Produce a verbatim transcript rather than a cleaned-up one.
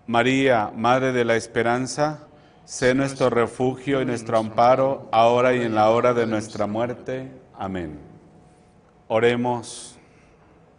María, Madre de la Esperanza, sé nuestro refugio y nuestro amparo, ahora y en la hora de nuestra muerte. Amén. Oremos.